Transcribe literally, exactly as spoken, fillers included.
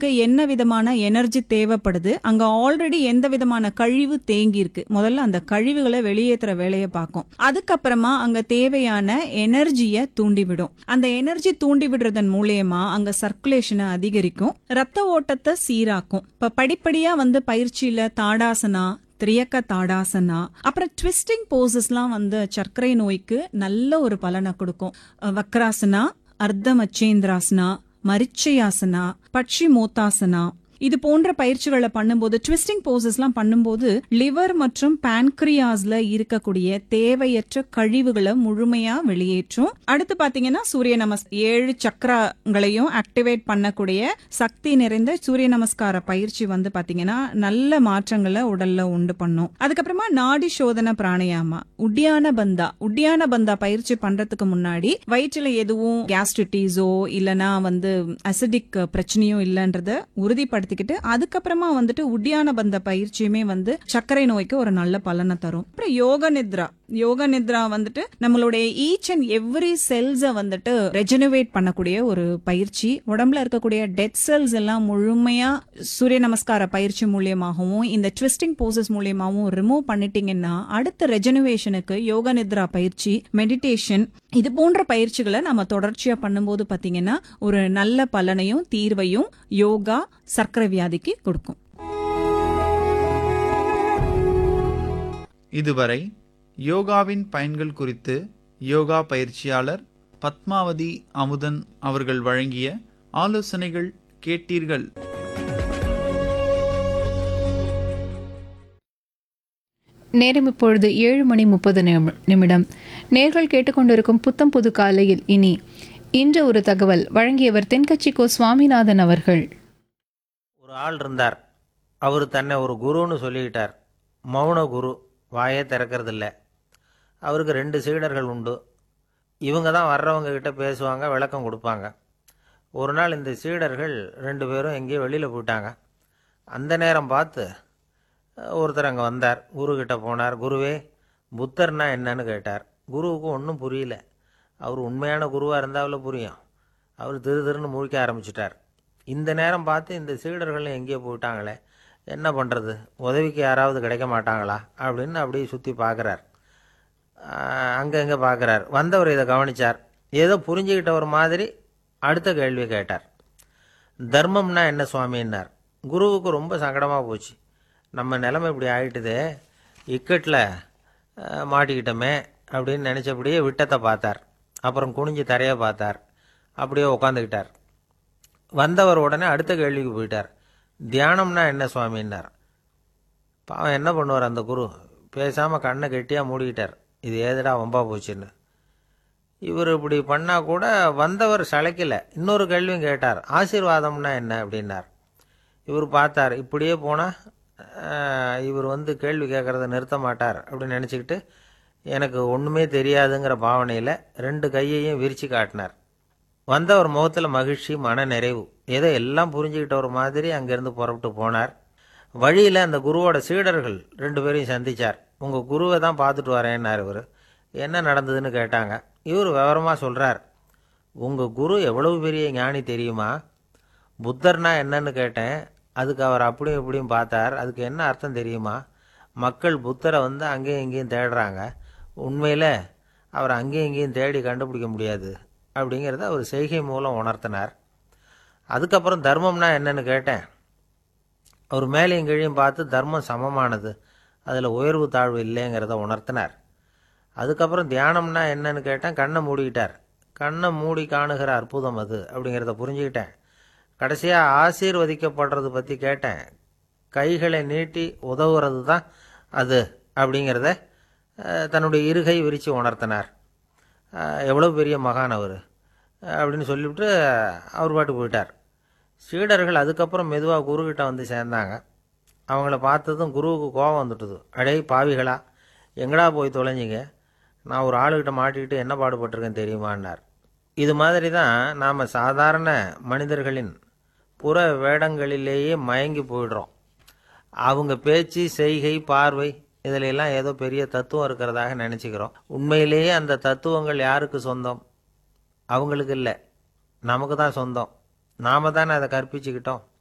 உங்களுக்கு என்ன விதமான எனர்ஜி தேவைப்படுது, அங்க ஆல்ரெடி எந்த விதமான கழிவு தேங்கி இருக்கு, முதல்ல அந்த கழிவுகளை வெளியேற்றுற வேலையை பார்க்கும். அதுக்கப்புறமா அங்க தேவையான எனர்ஜியை தூண்டிவிடும். அந்த எனர்ஜி தூண்டி விடுறதன் மூலியமா அங்க சர்க்குலேஷனை அதிகரிக்கும், ரத்த ஓட்டத்தை சீராக்கும். இப்ப படிப்படியா வந்து பயிற்சியில தாடாசனா, திரியக்க தாடாசனா, அப்புறம் ட்விஸ்டிங் போசஸ்லாம் வந்து சர்க்கரை நோய்க்கு நல்ல ஒரு பலனை கொடுக்கும். வக்ராசனா, அர்த்த மச்சேந்திராசனா, மரிச்சயாசனா, பட்சி மோத்தாசனா, இது போன்ற பயிற்சிகளை பண்ணும்போது, ட்விஸ்டிங் போசஸ்லாம் பண்ணும்போது லிவர் மற்றும் பான்கிரியாஸ்ல இருக்கக்கூடிய தேவையற்ற கழிவுகளை முழுமையா வெளியேற்றும். அடுத்து பாத்தீங்கன்னா சூரிய நமஸ் ஏழு சக்கரங்களையும் ஆக்டிவேட் பண்ணக்கூடிய சக்தி நிறைந்த சூரிய நமஸ்கார பயிற்சி வந்து பாத்தீங்கன்னா நல்ல மாற்றங்களை உடல்ல உண்டு பண்ணும். அதுக்கப்புறமா நாடி சோதன பிராணயாமா, உட்டியான பந்தா உட்டியான பந்தா பயிற்சி பண்றதுக்கு முன்னாடி வயிற்றுல எதுவும் கேஸ்ட்ரிட்டிஸோ இல்லனா வந்து அசிடிக் பிரச்சனையோ இல்லன்றத உறுதிப்படுத்தி அதுக்கப்புறமா வந்துட்டு உட்டியான பந்த பயிற்சியுமே வந்து சர்க்கரை நோய்க்கு ஒரு நல்ல பலனை தரும். அப்புறம் யோக நித்ரா யோக நித்ரா வந்துட்டு நம்மளுடைய ஈச் அண்ட் எவ்ரி செல்ஸை வந்துட்டு ரெஜெனவேட் பண்ணக்கூடிய ஒரு பயிற்சி. உடம்புல இருக்கக்கூடிய டெட் செல்ஸ் எல்லாம் முழுமையா சூரிய நமஸ்கார பயிற்சி மூலியமாகவும் இந்த ட்விஸ்டிங் போசஸ் மூலியமாகவும் ரிமூவ் பண்ணிட்டீங்கன்னா அடுத்த ரெஜெனவேஷனுக்கு யோக நித்ரா பயிற்சி, மெடிடேஷன், இது போன்ற பயிற்சிகளை நம்ம தொடர்ச்சியா பண்ணும்போது பாத்தீங்கன்னா ஒரு நல்ல பலனையும் தீர்வையும் யோகா சர்க்கரை வியாதிக்கு கொடுக்கும். இதுவரை யோகாவின் பயன்கள் குறித்து யோகா பயிற்சியாளர் பத்மாவதி அமுதன் அவர்கள் வழங்கிய ஆலோசனைகள் கேட்டீர்கள். நேரம் இப்பொழுது ஏழு மணி முப்பது நிமிடம். நேர்கள் கேட்டுக்கொண்டிருக்கும் புத்தம் புது காலையில் இனி இன்று ஒரு தகவல் வழங்கியவர் தென்கட்சி கோ சுவாமிநாதன் அவர்கள். ஒரு ஆள் இருந்தார். அவர் தன்னை ஒரு குருன்னு சொல்லிக்கிட்டார். மௌன குரு, வாயே திறக்கிறதில்ல. அவருக்கு ரெண்டு சீடர்கள் உண்டு. இவங்க தான் வர்றவங்க கிட்ட பேசுவாங்க, விளக்கம் கொடுப்பாங்க. ஒரு நாள் இந்த சீடர்கள் ரெண்டு பேரும் எங்கேயோ வெளியில் போயிட்டாங்க. அந்த நேரம் பார்த்து ஒருத்தர் அங்கே வந்தார். குருக்கிட்ட போனார். குருவே, புத்தர்னா என்னன்னு கேட்டார். குருவுக்கு ஒன்றும் புரியல. அவர் உண்மையான குருவாக இருந்தாவில் புரியும். அவர் திரு திருன்னு முழிக்க ஆரம்பிச்சிட்டார். இந்த நேரம் பார்த்து இந்த சீடர்கள் எங்கேயோ போயிட்டாங்களே, என்ன பண்ணுறது, உதவிக்கு யாராவது கிடைக்க மாட்டாங்களா அப்படின்னு அப்படியே சுற்றி பார்க்குறார். அங்கே எங்கே பார்க்குறார். வந்தவர் இதை கவனித்தார். ஏதோ புரிஞ்சுக்கிட்ட ஒரு மாதிரி அடுத்த கேள்வி கேட்டார். தர்மம்னா என்ன சுவாமின்னார். குருவுக்கு ரொம்ப சங்கடமாக போச்சு. நம்ம நிலைமை இப்படி ஆகிட்டுதே, இக்கட்டில் மாட்டிக்கிட்டோமே அப்படின்னு நினச்சபடியே விட்டத்தை பார்த்தார். அப்புறம் குனிஞ்சு தரையை பார்த்தார். அப்படியே உட்காந்துக்கிட்டார். வந்தவர் உடனே அடுத்த கேள்விக்கு போயிட்டார். தியானம்னா என்ன சுவாமின்னார். பாவம் என்ன பண்ணுவார் அந்த குரு, பேசாமல் கண்ணை கெட்டியாக மூடிக்கிட்டார். இது ஏதடா வம்பா போச்சுன்னு. இவர் இப்படி பண்ணால் கூட வந்தவர் சளைக்கலை. இன்னொரு கேள்வியும் கேட்டார். ஆசீர்வாதம்னா என்ன அப்படின்னார். இவர் பார்த்தார். இப்படியே போனால் இவர் வந்து கேள்வி கேட்குறத நிறுத்த மாட்டார் அப்படின்னு நினச்சிக்கிட்டு எனக்கு ஒன்றுமே தெரியாதுங்கிற பாவனையில் ரெண்டு கையையும் விரித்து காட்டினார். வந்தவர் முகத்தில் மகிழ்ச்சி, மன நிறைவு, ஏதோ எல்லாம் புரிஞ்சுக்கிட்ட ஒரு மாதிரி அங்கேருந்து புறப்பட்டு போனார். வழியில் அந்த குருவோட சீடர்கள் ரெண்டு பேரையும் சந்தித்தார். உங்கள் குருவை தான் பார்த்துட்டு வரேன்னார் இவர். என்ன நடந்ததுன்னு கேட்டாங்க. இவர் விவரமாக சொல்கிறார். உங்கள் குரு எவ்வளவு பெரிய ஞானி தெரியுமா? புத்தர்னா என்னன்னு கேட்டேன். அதுக்கு அவர் அப்படியும் இப்படியும் பார்த்தார். அதுக்கு என்ன அர்த்தம் தெரியுமா? மக்கள் புத்தரை வந்து அங்கேயும் இங்கேயும் தேடுறாங்க. உண்மையில் அவர் அங்கேயும் இங்கேயும் தேடி கண்டுபிடிக்க முடியாது அப்படிங்கிறத அவர் செய்கை மூலம் உணர்த்தினார். அதுக்கப்புறம் தர்மம்னா என்னன்னு கேட்டேன். அவர் மேலேயும் கீழையும் பார்த்து தர்மம் சமமானது, அதில் உயர்வு தாழ்வு இல்லைங்கிறத உணர்த்தினார். அதுக்கப்புறம் தியானம்னா என்னன்னு கேட்டேன். கண்ணை மூடிக்கிட்டார். கண்ணை மூடி காணுகிற அற்புதம் அது அப்படிங்கிறத புரிஞ்சுக்கிட்டேன். கடைசியாக ஆசீர்வதிக்கப்படுறது பற்றி கேட்டேன். கைகளை நீட்டி உதவுறது தான் அது அப்படிங்கிறத தன்னுடைய இருகை விரித்து உணர்த்தினார். எவ்வளோ பெரிய மகான் அவர் அப்படின்னு சொல்லிவிட்டு அவர் பாட்டு போயிட்டார். சீடர்கள் அதுக்கப்புறம் மெதுவாக குருக்கிட்ட வந்து சேர்ந்தாங்க. அவங்கள பார்த்ததும் குருவுக்கு கோபம் வந்துட்டுது. அடே பாவிகளா, எங்கடா போய் தொலைஞ்சிங்க, நான் ஒரு ஆளுகிட்ட மாட்டிக்கிட்டு என்ன பாடுபட்டிருக்கேன் தெரியுமான்னார். இது மாதிரி தான் நாம் சாதாரண மனிதர்களின் புற வேடங்களிலேயே மயங்கி போயிடுறோம். அவங்க பேச்சு, செய்கை, பார்வை இதிலெல்லாம் ஏதோ பெரிய தத்துவம் இருக்கிறதாக நினச்சிக்கிறோம். உண்மையிலேயே அந்த தத்துவங்கள் யாருக்கு சொந்தம்? அவங்களுக்கு இல்லை, நமக்கு தான் சொந்தம். நாம் தானே அதை கற்பிச்சுக்கிட்டோம்.